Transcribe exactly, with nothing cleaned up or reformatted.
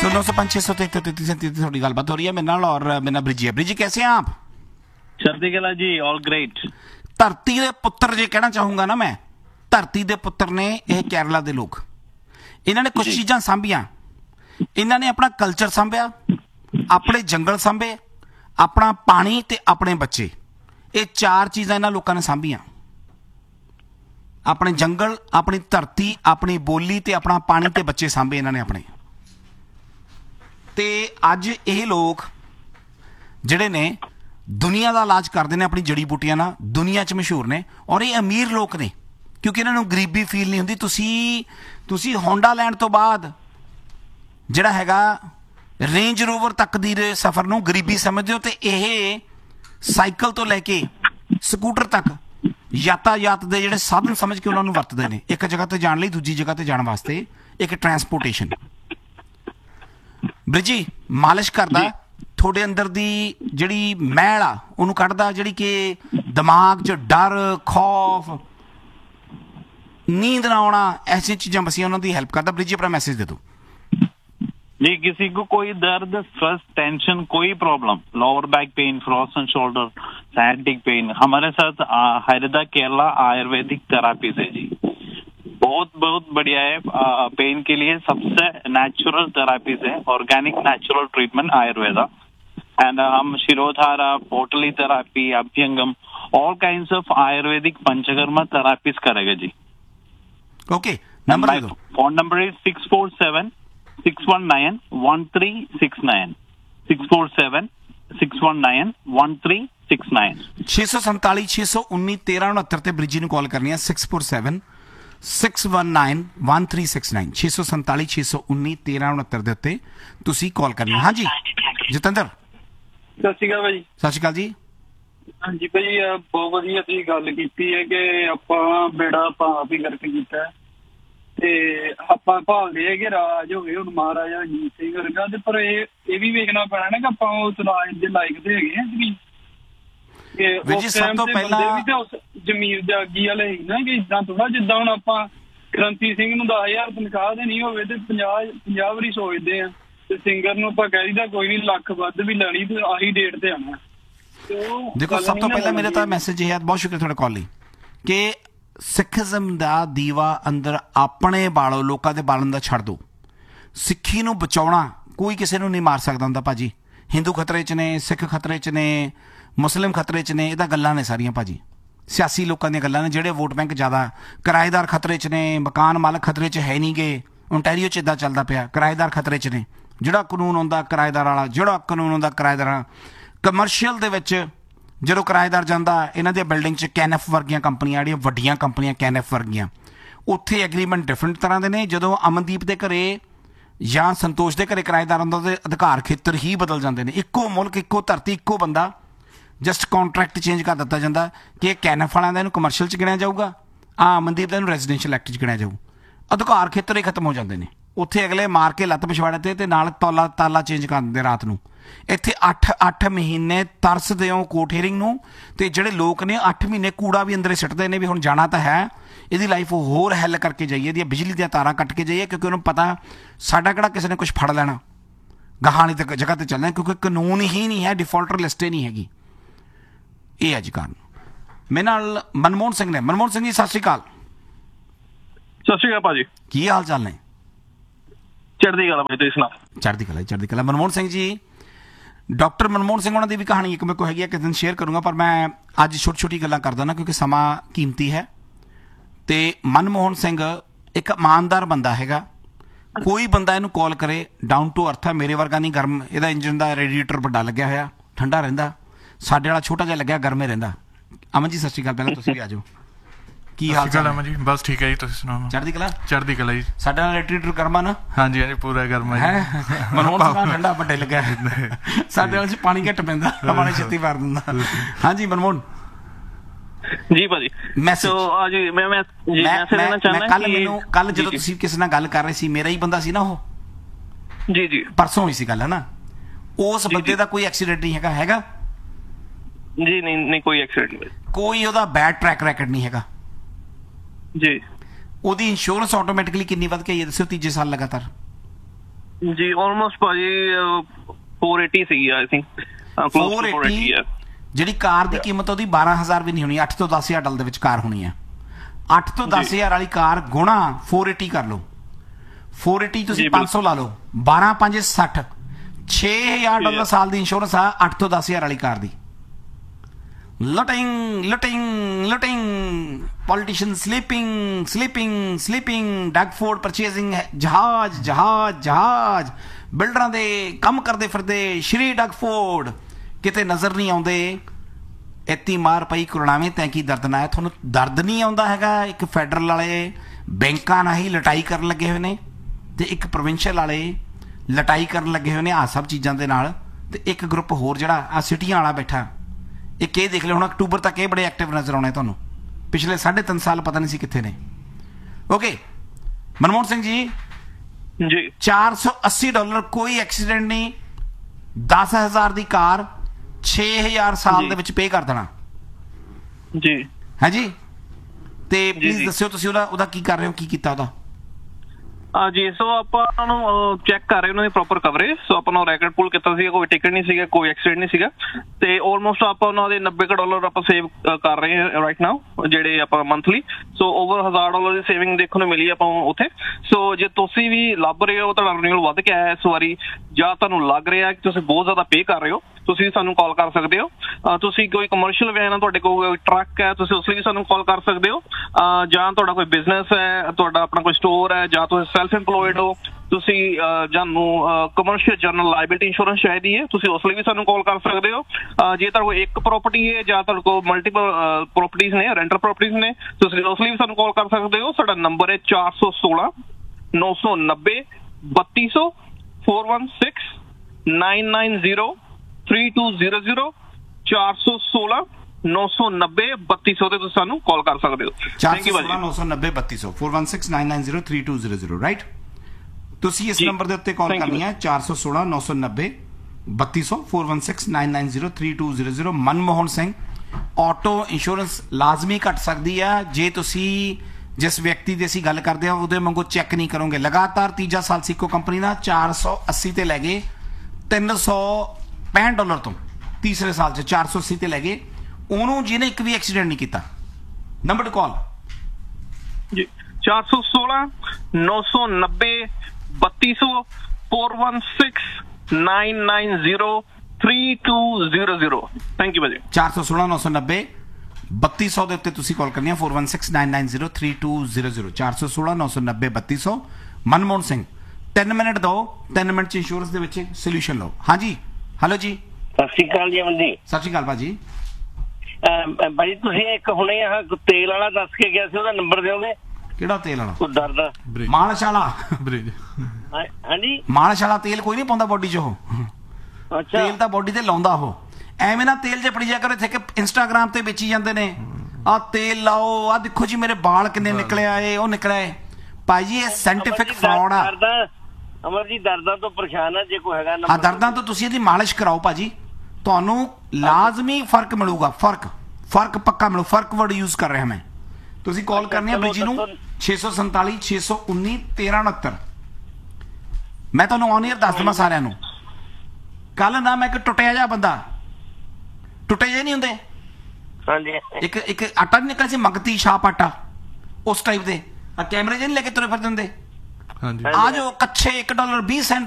सो नौ सौ पाँच छः सौ तैतीस तैतीस तैतीस थोड़ी गलबात हो रही है मेरे नाल और मेरे नाल ब्रिजी है। ब्रिजी कैसे हैं आप? चढ़ती कला जी, ऑल ग्रेट। धरती दे पुत्र जे कहना चाहूंगा ना मैं, धरती दे पुत्र ने यह केरला दे लोग, इन्होंने कुछ चीज़ां सांभियां, इन्होंने अपना कल्चर सांभिया, अपने जंगल सांभे, अपना पानी ते अपने बच्चे, ये चार चीज़ां इन्हां लोकां ने सांभियां। अपने जंगल, अपनी धरती, अपनी बोली ते अपना पानी ते बच्चे सांभे इन्होंने अपने। ते अज ये लोग जिहड़े ने दुनिया का इलाज करते हैं अपनी जड़ी बूटियां नाल, दुनिया च मशहूर ने और ये अमीर लोग ने क्योंकि इन्होंने गरीबी फील नहीं होंदी। तुसी तुसी होंडा लैण तो बाद जिहड़ा हैगा रेंज रोवर तक दी सफ़र नूं गरीबी समझदे हो, ते यह साइकिल तो लैके स्कूटर तक यातायात के जिहड़े साधन समझ के उन्होंने वरतते हैं, एक जगह ते जाण लई दूजी जगह ते जाण वास्ते एक ट्रांसपोर्टेशन। ब्रिजी मालिश करदा थोड़े अंदर दी जिहड़ी मैल आ उहनूं कढदा, जिहड़ी कि दिमाग च डर, खौफ, नींद ना आना, ऐसी चीज़ां बसियां उन्हां दी हेल्प करदा। ब्रिजी अपना मैसेज दे दो जी। किसी को कोई दर्द, स्ट्रेस, टेंशन, कोई problem, lower back pain, frozen shoulder, sciatic pen, हमारे साथ हरिदा केरला आयुर्वेदिक थेरापी है जी। बहुत बहुत बढ़िया है। आ, पेन के लिए सबसे नेचुरल थेरापीज है, organic natural treatment Ayurveda. And हम शिरोधारा, पोटली therapy, abhyangam, all kinds of Ayurvedic panchakarma therapies करेगा जी। ओके, नंबर दे दो। Phone number is six four seven six one nine one three six nine six four seven six one nine one three six nine छे सौ संताली छे सौ उन्नी तेरह उनहत्तर ते ब्रिजी नूं कॉल करनी है six four seven six one nine one three six nine छे सौ संताली छे सौ उन्नी तेरह उनहत्तर के उत्ते तुसीं कॉल करनी है। हाँ जी जतिंदर, सत श्री अकाल भाजी। सत श्री अकाल जी। हाँ जी भाजी, बहुत वधिया तुसीं गल कीती है कि आपां बेड़ा आपां आप ही करके कीता है ते आपां भालदे है कि राज होवे हुण महाराजा रਣਜੀਤ ਸਿੰਘ वर्गा ते पर ਇਹ ਇਹ ਵੀ ਵੇਖਣਾ ਪੈਣਾ ਨਾ कि ਆਪਾਂ ਉਸ ਰਾਜ ਦੇ ਲਾਇਕ ਤੇ ਹੈਗੇ ਆ ਕਿ ਵੀਰ ਜੀ ਸਭ ਤੋਂ ਪਹਿਲਾਂ ਜ਼ਮੀਰ ਜਾਗੀ ਵਾਲੇ ਹੀ ਨਾ ਕਿ ਇਦਾਂ ਥੋੜਾ ਜਿੱਦਾਂ ਹੁਣ ਆਪਾਂ ਗ੍ਰੰਥੀ ਸਿੰਘ ਨੂੰ ਦਸ ਹਜ਼ਾਰ ਤਨਖਾਹ ਦੇਣੀ ਹੋਵੇ ਤੇ ਪੰਜਾਹ ਪੰਜਾਹ ਵਾਰੀ ਸੋਚਦੇ ਆ, ਤੇ ਸਿੰਗਰ ਨੂੰ ਆਪਾਂ ਕਹਿ ਦਈਦਾ ਕੋਈ ਨਹੀਂ ਲੱਖ ਵੱਧ ਵੀ ਲੈਣੀ ਤੇ ਆਹੀ ਡੇਟ ਤੇ ਆਣਾ। देखो सब तो पहला मेरा तो मैसेज ये है, बहुत शुक्रिया थोड़ा कॉल ਲਈ कि ਸਿੱਖੀਜ਼ਮ ਦਾ ਦੀਵਾ ਅੰਦਰ ਆਪਣੇ ਬਾਲੋ, ਲੋਕਾਂ ਦੇ ਬਾਲਣ ਦਾ ਛੱਡ ਦਿਓ। ਸਿੱਖੀ ਨੂੰ ਬਚਾਉਣਾ ਕੋਈ ਕਿਸੇ ਨੂੰ ਨਹੀਂ ਮਾਰ ਸਕਦਾ ਹੁੰਦਾ ਭਾਜੀ। ਹਿੰਦੂ ਖਤਰੇ 'ਚ ਨੇ, ਸਿੱਖ ਖਤਰੇ 'ਚ ਨੇ, ਮੁਸਲਿਮ ਖਤਰੇ 'ਚ ਨੇ, ਇਹਦਾ ਗੱਲਾਂ ਨੇ ਸਾਰੀਆਂ ਭਾਜੀ, ਸਿਆਸੀ ਲੋਕਾਂ ਦੀਆਂ ਗੱਲਾਂ ਨੇ ਜਿਹੜੇ ਵੋਟ ਬੈਂਕ ਜ਼ਿਆਦਾ। ਕਿਰਾਏਦਾਰ ਖਤਰੇ 'ਚ ਨੇ, ਮਕਾਨ ਮਾਲਕ ਖਤਰੇ 'ਚ ਹੈ ਨਹੀਂ ਗੇ। ਓਨਟਾਰੀਓ 'ਚ ਇੱਦਾਂ ਚੱਲਦਾ ਪਿਆ, ਕਿਰਾਏਦਾਰ ਖਤਰੇ 'ਚ ਨੇ। ਜਿਹੜਾ ਕਾਨੂੰਨ ਆਉਂਦਾ ਕਿਰਾਏਦਾਰ ਵਾਲਾ, ਜਿਹੜਾ ਕਾਨੂੰਨ ਆਉਂਦਾ ਕਿਰਾਏਦਾਰ ਵਾਲਾ। ਕਮਰਸ਼ੀਅਲ ਦੇ ਵਿੱਚ ਜਦੋਂ ਕਿਰਾਏਦਾਰ ਜਾਂਦਾ, ਇਹਨਾਂ ਦੀਆਂ ਬਿਲਡਿੰਗ 'ਚ ਕੈਨਐਫ ਵਰਗੀਆਂ ਕੰਪਨੀਆਂ, ਜਿਹੜੀਆਂ ਵੱਡੀਆਂ ਕੰਪਨੀਆਂ ਕੈਨਐਫ ਵਰਗੀਆਂ, ਉੱਥੇ ਐਗਰੀਮੈਂਟ ਡਿਫਰੈਂਟ ਤਰ੍ਹਾਂ ਦੇ ਨੇ। ਜਦੋਂ ਅਮਨਦੀਪ ਦੇ ਘਰੇ ਜਾਂ ਸੰਤੋਸ਼ ਦੇ ਘਰੇ ਕਿਰਾਏਦਾਰ ਆਉਂਦਾ ਉਹਦੇ ਅਧਿਕਾਰ ਖੇਤਰ ਹੀ ਬਦਲ ਜਾਂਦੇ ਨੇ। ਇੱਕੋ ਮੁਲਕ, ਇੱਕੋ ਧਰਤੀ, ਇੱਕੋ ਬੰਦਾ, ਜਸਟ ਕੌਂਟਰੈਕਟ ਚੇਂਜ ਕਰ ਦਿੱਤਾ ਜਾਂਦਾ ਕਿ ਇਹ ਕੈਨਐਫ ਵਾਲਿਆਂ ਦਾ ਇਹਨੂੰ ਕਮਰਸ਼ੀਅਲ 'ਚ ਗਿਣਿਆ ਜਾਊਗਾ, ਆ ਅਮਨਦੀਪ ਦਾ ਇਹਨੂੰ ਰੈਜ਼ੀਡੈਂਸ਼ੀਅਲ ਐਕਟ 'ਚ ਗਿਣਿਆ ਜਾਊ। ਅਧਿਕਾਰ ਖੇਤਰ ਹੀ ਖਤਮ ਹੋ ਜਾਂਦੇ ਨੇ। ਉੱਥੇ ਅਗਲੇ ਮਾਰ ਕੇ ਲੱਤ ਪਿਛਵਾੜੇ 'ਤੇ ਤੇ ਨਾਲ ਤੌਲਾ ਤਾਲਾ ਚੇਂਜ ਕਰ ਦਿੰਦੇ ਰਾਤ ਨੂੰ। ਇੱਥੇ ਅੱਠ ਅੱਠ ਮਹੀਨੇ ਤਰਸਦੇ ਹੋ ਕੋਰਟ ਹੀਅਰਿੰਗ ਨੂੰ, ਤੇ ਜਿਹੜੇ ਲੋਕ ਨੇ ਅੱਠ ਮਹੀਨੇ ਕੂੜਾ ਵੀ ਅੰਦਰੇ ਸਿੱਟਦੇ ਨੇ ਵੀ ਹੁਣ ਜਾਣਾ ਤਾਂ ਹੈ, ਇਹਦੀ ਲਾਈਫ ਹੋਰ ਹੈਲ ਕਰਕੇ ਜਾਈਏ, ਇਹਦੀਆਂ ਬਿਜਲੀ ਦੀਆਂ ਤਾਰਾਂ ਕੱਟ ਕੇ ਜਾਈਏ, ਕਿਉਂਕਿ ਉਹਨੂੰ ਪਤਾ ਸਾਡਾ ਕਿਹੜਾ ਕਿਸੇ ਨੇ ਕੁਛ ਫੜ ਲੈਣਾ, ਗਾਹਾਂ ਵਾਲੀ ਤੱਕ ਜਗ੍ਹਾ 'ਤੇ ਚੱਲਣਾ, ਕਿਉਂਕਿ ਕਾਨੂੰਨ ਹੀ ਨਹੀਂ ਹੈ, ਡਿਫਾਲਟਰ ਲਿਸਟ ਹੀ ਨਹੀਂ ਹੈਗੀ। ਇਹ ਅੱਜ ਕਾਰਨ। ਮੇਰੇ ਨਾਲ ਮਨਮੋਹਨ ਸਿੰਘ ਨੇ। ਮਨਮੋਹਨ ਸਿੰਘ ਜੀ ਸਤਿ ਸ਼੍ਰੀ ਅਕਾਲ। ਸਤਿ ਸ਼੍ਰੀ ਅਕਾਲ ਭਾਜੀ, ਕੀ ਹਾਲ ਚਾਲ ਨੇ? ਚੜ੍ਹਦੀ ਕਲਾ ਭਾਜੀ, ਤੁਸੀਂ ਸੁਣਾਓ? ਚੜ੍ਹਦੀ ਕਲਾ, ਚੜ੍ਹਦੀ ਕਲਾ। ਮਨਮੋਹਨ ਸਿੰਘ ਜੀ, ਡਾਕਟਰ ਮਨਮੋਹਨ ਸਿੰਘ ਉਹਨਾਂ ਦੀ ਵੀ ਕਹਾਣੀ ਇੱਕ ਮੇਰੇ ਕੋਲ ਹੈਗੀ ਹੈ, ਕਿਸੇ ਦਿਨ ਸ਼ੇਅਰ ਕਰੂੰਗਾ, ਪਰ ਮੈਂ ਅੱਜ ਛੋਟੀ ਛੋਟੀ ਗੱਲਾਂ ਕਰਦਾ ਨਾ ਕਿਉਂਕਿ ਸਮਾਂ ਕੀਮਤੀ ਹੈ। ਤੇ ਮਨਮੋਹਨ ਸਿੰਘ ਇੱਕ ਇਮਾਨਦਾਰ ਬੰਦਾ ਹੈਗਾ। ਕੋਈ ਬੰਦਾ ਇਹਨੂੰ ਕਾਲ ਕਰੇ, ਡਾਊਨ ਟੂ ਅਰਥ ਹੈ, ਮੇਰੇ ਵਰਗਾ ਨਹੀਂ ਗਰਮ। ਇਹਦਾ ਇੰਜਨ ਦਾ ਰੇਡੀਏਟਰ ਵੱਡਾ ਲੱਗਿਆ ਹੋਇਆ, ਠੰਡਾ ਰਹਿੰਦਾ। ਸਾਡੇ ਵਾਲਾ ਛੋਟਾ ਜਿਹਾ ਲੱਗਿਆ, ਗਰਮੇ ਰਹਿੰਦਾ। ਅਮਨ ਜੀ ਸਤਿ ਸ਼੍ਰੀ ਅਕਾਲ, ਪਹਿਲਾਂ ਤੁਸੀਂ ਵੀ ਆ ਜਾਓ। ਕੀ ਹਾਲ ਚਾਲ ਹੈ ਜੀ? ਬਸ ਠੀਕ ਹੈ ਜੀ, ਤੁਸੀਂ ਸੁਣਾਓ? ਚੜ੍ਹਦੀ ਕਲਾ, ਚੜ੍ਹਦੀ ਕਲਾ ਜੀ। ਸਾਡਾ ਰੇਡੀਏਟਰ ਗਰਮਾ ਨਾ? ਹਾਂਜੀ ਹਾਂਜੀ, ਪੂਰਾ ਗਰਮਾ ਹੈ। ਮਨਮੋਹਨ ਸਿੰਘ ਠੰਡਾ ਵੱਡੇ ਲੱਗਿਆ, ਸਾਡੇ ਵਾਲੇ 'ਚ ਪਾਣੀ ਘੱਟ ਪੈਂਦਾ, ਪਾਣੀ ਛੇਤੀ ਮਾਰ ਦਿੰਦਾ। ਹਾਂਜੀ ਮਨਮੋਹਨ ਜੀ ਭਾਜੀ, ਮੈਸੇਜ ਮੈਂ ਮੈਂ ਦੇਣਾ ਚਾਹੁੰਦਾ। ਕੱਲ ਮੈਨੂੰ ਕੱਲ ਜਦੋਂ ਤੁਸੀਂ ਕਿਸੇ ਨਾਲ ਗੱਲ ਕਰ ਰਹੇ ਸੀ, ਮੇਰਾ ਹੀ ਬੰਦਾ ਸੀ ਨਾ ਉਹ? ਜੀ ਜੀ, ਪਰਸੋਂ ਹੋਈ ਸੀ ਗੱਲ, ਹੈ ਨਾ? ਉਸ ਬੰਦੇ ਦਾ ਕੋਈ ਐਕਸੀਡੈਂਟ ਨਹੀਂ ਹੈਗਾ? ਹੈਗਾ ਜੀ? ਨਹੀਂ ਨਹੀਂ, ਕੋਈ ਐਕਸੀਡੈਂਟ ਨਹੀਂ। ਕੋਈ ਉਹਦਾ ਬੈਡ ਟਰੈਕ ਰੈਕਡ ਨਹੀਂ ਹੈਗਾ ਜੀ? ਉਹਦੀ ਇੰਸ਼ੋਰੈਂਸ ਆਟੋਮੈਟਿਕਲੀ ਕਿੰਨੀ ਵੱਧ ਕੇ ਆਈ ਹੈ ਦੱਸਿਓ? ਤੀਜੇ ਸਾਲ ਲਗਾਤਾਰ ਜੀ ਆਲਮੋਸਟ ਭਾਜੀ four eighty C I think four eighty ਜਿਹੜੀ ਕਾਰ ਦੀ ਕੀਮਤ ਉਹਦੀ ਬਾਰਾਂ ਹਜ਼ਾਰ ਵੀ ਨਹੀਂ ਹੋਣੀ, ਅੱਠ ਤੋਂ ਦਸ ਹਜ਼ਾਰ ਡਾਲਰ ਦੇ ਵਿੱਚ ਕਾਰ ਹੋਣੀ ਹੈ। ਅੱਠ ਤੋਂ ਦਸ ਹਜ਼ਾਰ ਵਾਲੀ ਕਾਰ ਗੁਣਾ four eighty ਕਰ ਲਓ, four eighty ਤੁਸੀਂ ਪੰਜ ਸੌ ਲਾ ਲਓ, ਬਾਰਾਂ ਪੰਜ ਸੱਠ, ਛੇ ਹਜ਼ਾਰ ਡਾਲਰ ਸਾਲ ਦੀ ਇੰਸ਼ੋਰੈਂਸ ਆ ਅੱਠ ਤੋਂ ਦਸ ਹਜ਼ਾਰ ਵਾਲੀ ਕਾਰ ਦੀ। ਲੁਟਿੰਗ ਲੁਟਿੰਗ ਲੁਟਿੰਗ politician sleeping sleeping sleeping ਡੈਗਫੋਰਡ purchasing ਜਹਾਜ਼ ਜਹਾਜ਼ ਜਹਾਜ਼ ਬਿਲਡਰਾਂ ਦੇ ਕੰਮ ਕਰਦੇ ਫਿਰਦੇ ਸ਼੍ਰੀ ਡੈਗਫੋਰਡ ਕਿਤੇ ਨਜ਼ਰ ਨਹੀਂ ਆਉਂਦੇ। ਇੱਤੀ ਮਾਰ ਪਈ ਕਰੁਣਾਵੇਂ ਤੈਂ ਕੀ ਦਰਦ ਨਾ ਹੈ। ਤੁਹਾਨੂੰ ਦਰਦ ਨਹੀਂ ਆਉਂਦਾ ਹੈਗਾ? ਇੱਕ ਫੈਡਰਲ ਵਾਲੇ ਬੈਂਕਾਂ ਨਾਲ ਹੀ ਲਟਾਈ ਕਰਨ ਲੱਗੇ ਹੋਏ ਨੇ ਤੇ ਇੱਕ ਪ੍ਰੋਵਿੰਸ਼ੀਅਲ ਵਾਲੇ ਲਟਾਈ ਕਰਨ ਲੱਗੇ ਹੋਏ ਨੇ ਆਹ ਸਭ ਚੀਜ਼ਾਂ ਦੇ ਨਾਲ, ਤੇ ਇੱਕ ਗਰੁੱਪ ਹੋਰ ਜਿਹੜਾ ਆ ਸਿਟੀਆਂ ਵਾਲਾ ਬੈਠਾ। ਇੱਕ ਇਹ ਦੇਖ ਲਿਓ ਹੁਣ ਅਕਤੂਬਰ ਤੱਕ ਇਹ ਬੜੇ ਐਕਟਿਵ ਨਜ਼ਰ ਆਉਣੇ ਤੁਹਾਨੂੰ, ਪਿਛਲੇ ਸਾਢੇ ਤਿੰਨ ਸਾਲ ਪਤਾ ਨਹੀਂ ਸੀ ਕਿੱਥੇ ਨੇ। ਓਕੇ ਮਨਮੋਹਨ ਸਿੰਘ ਜੀ ਜੀ ਚਾਰ ਸੌ ਅੱਸੀ ਡਾਲਰ ਕੋਈ ਐਕਸੀਡੈਂਟ ਨਹੀਂ, ਦਸ ਹਜ਼ਾਰ ਦੀ ਕਾਰ ਛੇ ਹਜ਼ਾਰ ਸਾਲ ਦੇ ਵਿੱਚ ਪੇ ਕਰ ਦੇਣਾ ਜੀ ਹੈ ਜੀ। ਤੇ ਜੀ, ਪਲੀਜ਼ ਜੀ। ਦੱਸਿਓ ਤੁਸੀਂ ਉਹਦਾ ਉਹਦਾ ਕੀ ਕਰ ਰਹੇ ਹੋ, ਕੀ ਕੀਤਾ ਉਹਦਾ? ਹਾਂ ਜੀ ਸੋ ਆਪਾਂ ਉਹਨਾਂ ਨੂੰ ਚੈੱਕ ਕਰ ਰਹੇ ਉਹਨਾਂ ਦੀ ਪ੍ਰੋਪਰ ਕਵਰੇਜ। ਸੋ ਆਪਾਂ ਨੂੰ ਰੈਕਟ ਪੁੱਲ ਕੀਤਾ ਸੀਗਾ, ਕੋਈ ਟਿਕਟ ਨਹੀਂ ਸੀਗਾ, ਕੋਈ ਐਕਸੀਡੈਂਟ ਨਹੀਂ ਸੀਗਾ, ਤੇ ਆਲਮੋਸਟ ਆਪਾਂ ਉਹਨਾਂ ਦੇ ਨੱਬੇ ਕੁ ਡਾਲਰ ਆਪਾਂ ਸੇਵ ਕਰ ਰਹੇ ਹਾਂ ਰਾਈਟ ਨਾਓ ਜਿਹੜੇ ਆਪਾਂ ਮੰਥਲੀ। ਸੋ ਓਵਰ ਹਜ਼ਾਰ ਡਾਲਰ ਦੀ ਸੇਵਿੰਗ ਦੇਖਣ ਨੂੰ ਮਿਲੀ ਆਪਾਂ ਉੱਥੇ। ਸੋ ਜੇ ਤੁਸੀਂ ਵੀ ਲੱਭ ਰਹੇ ਹੋ ਤੁਹਾਡਾ ਰਿਨਿਊਅਲ ਵੱਧ ਕੇ ਆਇਆ ਇਸ ਵਾਰੀ, ਜਾਂ ਤੁਹਾਨੂੰ ਲੱਗ ਰਿਹਾ ਕਿ ਤੁਸੀਂ ਬਹੁਤ ਜ਼ਿਆਦਾ ਪੇ ਕਰ ਰਹੇ ਹੋ, ਤੁਸੀਂ ਸਾਨੂੰ ਕਾਲ ਕਰ ਸਕਦੇ ਹੋ। ਅਹ ਤੁਸੀਂ ਕੋਈ ਕਮਰਸ਼ੀਅਲ ਵੈਨ ਆ ਤੁਹਾਡੇ ਕੋਲ, ਕੋਈ ਟਰੱਕ ਹੈ, ਤੁਸੀਂ ਉਸ ਲਈ ਵੀ ਸਾਨੂੰ ਕਾਲ ਕਰ ਸਕਦੇ ਹੋ। ਅਹ ਜਾਂ ਤੁਹਾਡਾ ਕੋਈ ਬਿਜ਼ਨਸ ਹੈ, ਤੁਹਾਡਾ ਆਪਣਾ ਕੋਈ ਸਟੋਰ ਹੈ, ਜਾਂ ਤੁਸੀਂ ਸੈਲਫ ਇੰਪਲੋਇਡ ਹੋ, ਤੁਸੀਂ ਜਾਨੂੰ ਕਮਰਸ਼ੀਅਲ ਜਨਰਲ ਲਾਇਬਿਲਿਟੀ ਇੰਸ਼ੋਰੈਂਸ ਚਾਹੀਦੀ ਹੈ, ਤੁਸੀਂ ਉਸ ਲਈ ਵੀ ਸਾਨੂੰ ਕਾਲ ਕਰ ਸਕਦੇ ਹੋ। ਅਹ ਜੇ ਤੁਹਾਡੇ ਕੋਲ ਇੱਕ ਪ੍ਰੋਪਰਟੀ ਹੈ ਜਾਂ ਤੁਹਾਡੇ ਕੋਲ ਮਲਟੀਪਲ ਪ੍ਰੋਪਰਟੀਜ਼ ਨੇ, ਰੈਂਟਲ ਪ੍ਰੋਪਰਟੀਜ਼ ਨੇ, ਤੁਸੀਂ ਉਸ ਲਈ ਵੀ ਸਾਨੂੰ ਕਾਲ ਕਰ ਸਕਦੇ ਹੋ। ਸਾਡਾ ਨੰਬਰ ਹੈ ਚਾਰ ਸੌ ਸੋਲਾਂ ਨੌ ਸੌ ਨੱਬੇ ਬੱਤੀ ਸੌ four one six nine nine zero three two zero zero ਚਾਰ ਸੌ ਸੋਲਾਂ ਨੌ ਸੌ ਨੱਬੇ ਬੱਤੀ ਸੌ ਤੇ ਤੁਸੀਂ ਸਾਨੂੰ ਕਾਲ ਕਰ ਸਕਦੇ ਹੋ। ਚਾਰ ਸੌ ਸੋਲਾਂ ਨੌ ਸੌ ਨੱਬੇ ਬੱਤੀ ਸੌ four one six nine nine zero three two zero zero right. ਤੁਸੀਂ ਇਸ ਨੰਬਰ ਦੇ ਉੱਤੇ ਕਾਲ ਕਰਨੀ ਹੈ ਚਾਰ ਸੌ ਸੋਲਾਂ ਨੌ ਸੌ ਨੱਬੇ ਬੱਤੀ ਸੌ four one six nine nine zero three two zero zero। Manmohan Singh auto insurance ਲਾਜ਼ਮੀ ਘਟ ਸਕਦੀ ਹੈ ਜੇ ਤੁਸੀਂ ਜਿਸ ਵਿਅਕਤੀ ਦੀ ਅਸੀਂ ਗੱਲ ਕਰਦੇ ਹਾਂ ਉਹਦੇ ਵਾਂਗੂ ਚੈੱਕ ਨਹੀਂ ਕਰੋਗੇ। ਲਗਾਤਾਰ ਤੀਜਾ ਸਾਲ ਸਿੱਕੋ ਕੰਪਨੀ ਨਾਲ ਚਾਰ ਸੌ ਅੱਸੀ ਤੇ ਲੈ ਗਏ ਤਿੰਨ ਸੌ ਪੈਂਹਠ ਡਾਲਰ ਤੋਂ, ਤੀਸਰੇ ਸਾਲ 'ਚ ਚਾਰ ਸੌ ਅੱਸੀ ਤੇ ਲੈ ਗਏ ਉਹਨੂੰ ਜਿਹਨੇ ਇੱਕ ਵੀ ਐਕਸੀਡੈਂਟ ਨਹੀਂ ਕੀਤਾ। ਨੰਬਰ ਟੂ ਕਾਲ ਜੀ ਚਾਰ ਸੌ ਸੋਲਾਂ ਨੌ ਸੌ ਨੱਬੇ ਬੱਤੀ ਸੌ four one six nine nine zero three two zero zero। Thank you ਭਾਜੀ। ਚਾਰ ਸੌ ਸੋਲਾਂ ਨੌ ਸੌ ਨੱਬੇ ਬੱਤੀ ਸੌ ਦੇ ਉੱਤੇ ਤੁਸੀਂ ਕਾਲ ਕਰਨੀ ਹੈ four one six nine nine zero three two zero zero ਚਾਰ ਸੌ ਸੋਲਾਂ ਨੌ ਸੌ ਨੱਬੇ ਬੱਤੀ ਸੌ। ਮਨਮੋਹਨ ਸਿੰਘ ਤਿੰਨ ਮਿੰਟ ਦਿਓ, ਤਿੰਨ ਮਿੰਟ 'ਚ ਇੰਸ਼ੋਰੈਂਸ ਦੇ ਵਿੱਚ ਸੋਲੂਸ਼ਨ ਲਓ। ਹਾਂਜੀ ਹੈਲੋ ਜੀ ਸਤਿ ਸ਼੍ਰੀ ਅਕਾਲ ਜੀ ਅਮਨ ਜੀ। ਸਤਿ ਸ਼੍ਰੀ ਅਕਾਲ ਭਾਜੀ। ਭਾਜੀ ਤੁਸੀਂ ਇੱਕ ਹੁਣੇ ਆਹ ਤੇਲ ਵਾਲਾ ਦੱਸ ਕੇ ਗਿਆ ਸੀ, ਉਹਦਾ ਨੰਬਰ ਦਿਓਗੇ? ਕਿਹੜਾ ਤੇਲ ਵਾਲਾ? ਉਹ ਦਰਦ ਮਾਲਸ਼ ਵਾਲਾ ਬ੍ਰਿਜ ਹਾਂਜੀ ਮਾਲਸ਼ ਵਾਲਾ ਤੇਲ ਕੋਈ ਨਹੀਂ ਪਾਉਂਦਾ ਬੋਡੀ 'ਚ ਉਹ, ਅੱਛਾ ਤੇਲ ਤਾਂ ਬੋਡੀ ਤੇ ਲਾਉਂਦਾ ਉਹ। ਐਵੇਂ ਨਾ ਤੇਲ ਜੇ ਪੜੀ ਜਾ ਕਰੋ ਇੱਥੇ ਕਿ ਇੰਸਟਾਗ੍ਰਾਮ ਤੇ ਵੇਚੀ ਜਾਂਦੇ ਨੇ ਆਹ ਤੇਲ ਲਾਓ, ਆਹ ਦੇਖੋ ਜੀ ਮੇਰੇ ਵਾਲ ਕਿੰਨੇ ਨਿਕਲੇ ਆਏ, ਉਹ ਨਿਕਲਿਆ ਏ। ਭਾਜੀ ਇਹ ਸਾਇੰਟੀਫਿਕ ਫਰਾਡ ਆ। ਅਮਰ ਜੀ ਦਰਦਾਂ ਤੋਂ ਪਰੇਸ਼ਾਨ ਆ, ਜੇ ਕੋਈ ਹੈਗਾ ਹਾਂ ਦਰਦਾਂ ਤੋਂ ਤੁਸੀਂ ਇਹਦੀ ਮਾਲਿਸ਼ ਕਰਾਓ ਭਾਜੀ, ਤੁਹਾਨੂੰ ਲਾਜ਼ਮੀ ਫਰਕ ਮਿਲੂਗਾ। ਫਰਕ ਫਰਕ ਪੱਕਾ ਮਿਲੂ। ਫਰਕ ਵਰਡ ਯੂਜ਼ ਕਰ ਰਿਹਾ ਮੈਂ। ਤੁਸੀਂ ਕਾਲ ਕਰਨੀ ਹੈ ਬੀਜੀ ਨੂੰ ਛੇ ਸੌ ਸੰਤਾਲੀ ਛੇ ਸੌ ਉੱਨੀ ਤੇਰਾਂ ਉਣਹੱਤਰ। ਮੈਂ ਤੁਹਾਨੂੰ ਔਨ ਏਅਰ ਦੱਸ ਦੇਵਾਂ ਸਾਰਿਆਂ ਨੂੰ। ਕੱਲ ਨਾ ਮੈਂ ਇੱਕ ਟੁੱਟਿਆ ਜਿਹਾ ਬੰਦਾ, ਟੁੱਟੇ ਜੇ ਨਹੀਂ ਹੁੰਦੇ ਹਾਂਜੀ ਇੱਕ ਇੱਕ ਆਟਾ ਨਹੀਂ ਨਿਕਲਿਆ ਸੀ ਮੰਗਤੀ ਛਾਪ ਆਟਾ, ਉਸ ਟਾਈਪ ਦੇ ਆ ਕੈਮਰੇ ਜੇ ਨਹੀਂ ਲੈ ਕੇ ਤੁਰੇ ਫਿਰਦੇ ਹੁੰਦੇ। ਹਾਂਜੀ ਆ ਜੋ ਕੱਛੇ ਇੱਕ ਡਾਲਰ ਵੀਹ ਸੈਂਟ